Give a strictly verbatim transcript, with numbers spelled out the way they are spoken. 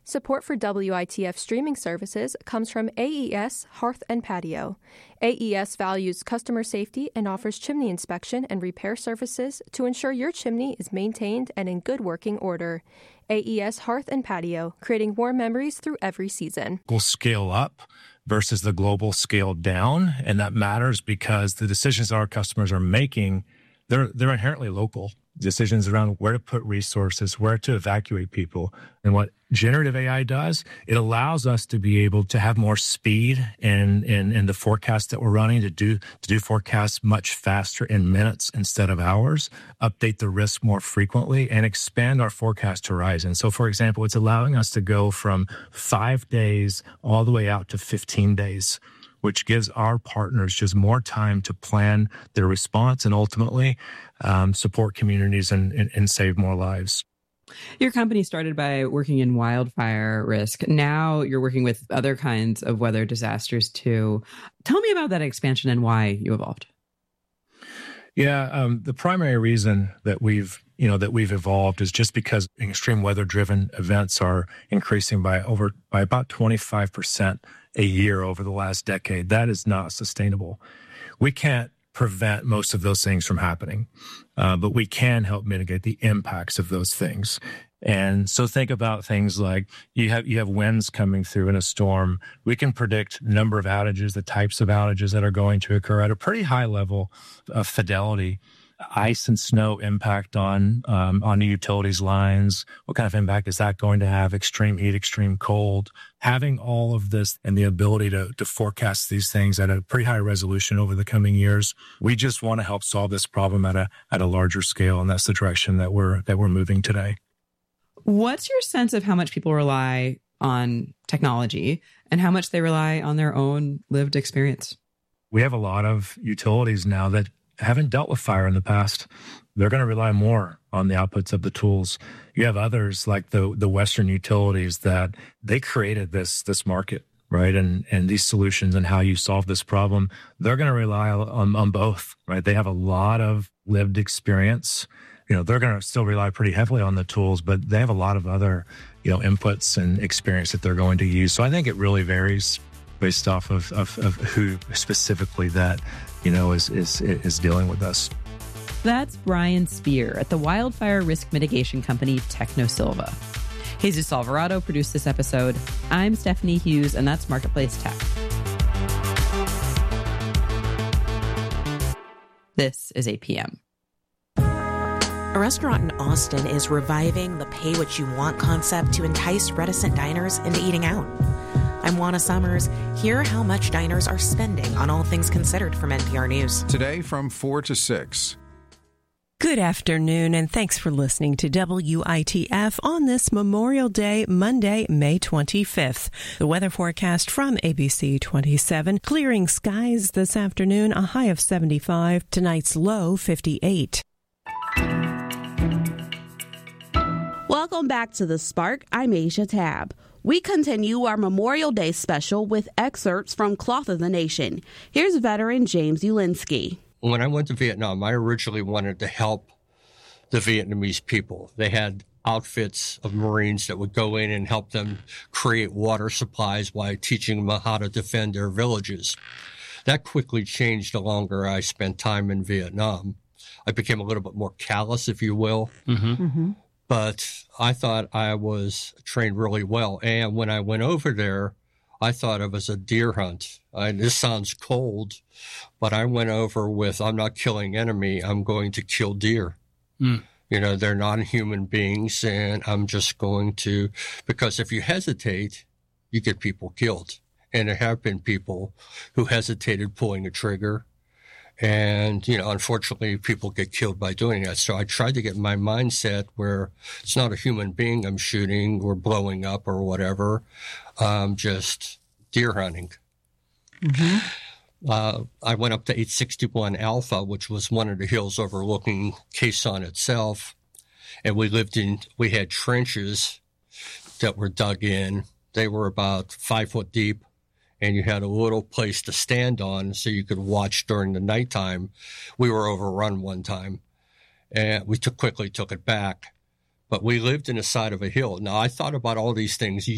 Support for W I T F streaming services comes from A E S Hearth and Patio. A E S values customer safety and offers chimney inspection and repair services to ensure your chimney is maintained and in good working order. A E S Hearth and Patio, creating warm memories through every season. We'll scale up versus the global scale down, and that matters because the decisions our customers are making, they're they're inherently local. Decisions around where to put resources, where to evacuate people. And what generative A I does, it allows us to be able to have more speed in, in, in the forecasts that we're running, to do to do forecasts much faster in minutes instead of hours, update the risk more frequently, and expand our forecast horizon. So, for example, it's allowing us to go from five days all the way out to fifteen days, which gives our partners just more time to plan their response and ultimately um, support communities and, and, and save more lives. Your company started by working in wildfire risk. Now you're working with other kinds of weather disasters too. Tell me about that expansion and why you evolved. Yeah, um, the primary reason that we've you know that we've evolved is just because extreme weather-driven events are increasing by over by about twenty-five percent a year over the last decade. That is not sustainable. We can't prevent most of those things from happening, uh, but we can help mitigate the impacts of those things. And so think about things like you have you have winds coming through in a storm. We can predict the number of outages, the types of outages that are going to occur at a pretty high level of fidelity. Ice and snow impact on um, on the utilities lines. What kind of impact is that going to have? Extreme heat, extreme cold. Having all of this and the ability to to forecast these things at a pretty high resolution over the coming years, we just want to help solve this problem at a at a larger scale, and that's the direction that we're that we're moving today. What's your sense of how much people rely on technology and how much they rely on their own lived experience? We have a lot of utilities now that haven't dealt with fire in the past. They're going to rely more on the outputs of the tools. You have others like the the Western utilities that they created this this market, right? And and these solutions and how you solve this problem, they're going to rely on, on both, right? They have a lot of lived experience. You know, they're going to still rely pretty heavily on the tools, but they have a lot of other, you know, inputs and experience that they're going to use. So I think it really varies based off of, of, of who specifically that, you know, is, is, is dealing with us. That's Brian Spear at the wildfire risk mitigation company Technosilva. Jesus Alvarado produced this episode. I'm Stephanie Hughes, and that's Marketplace Tech. This is A P M. A restaurant in Austin is reviving the pay what you want concept to entice reticent diners into eating out. I'm Juana Summers. Hear how much diners are spending on All Things Considered from N P R News. Today from four to six. Good afternoon, and thanks for listening to W I T F on this Memorial Day, Monday, May twenty-fifth. The weather forecast from A B C twenty-seven. Clearing skies this afternoon, a high of seventy-five. Tonight's low, fifty-eight. Welcome back to The Spark. I'm Asia Tab. We continue our Memorial Day special with excerpts from Cloth of the Nation. Here's veteran James Ulinski. When I went to Vietnam, I originally wanted to help the Vietnamese people. They had outfits of Marines that would go in and help them create water supplies while teaching them how to defend their villages. That quickly changed the longer I spent time in Vietnam. I became a little bit more callous, if you will. Mm-hmm. Mm-hmm. But I thought I was trained really well. And when I went over there, I thought it was a deer hunt. I, this sounds cold, but I went over with, I'm not killing enemy, I'm going to kill deer. Mm. You know, they're non-human beings, and I'm just going to, because if you hesitate, you get people killed. And there have been people who hesitated pulling a trigger. And, you know, unfortunately, people get killed by doing that. So I tried to get my mindset where it's not a human being I'm shooting or blowing up or whatever. Um, just deer hunting. Mm-hmm. Uh, I went up to eight sixty-one Alpha, which was one of the hills overlooking Khe Sanh itself. And we lived in, we had trenches that were dug in. They were about five foot deep. And you had a little place to stand on so you could watch during the nighttime. We were overrun one time, and we took quickly took it back. But we lived in the side of a hill. Now, I thought about all these things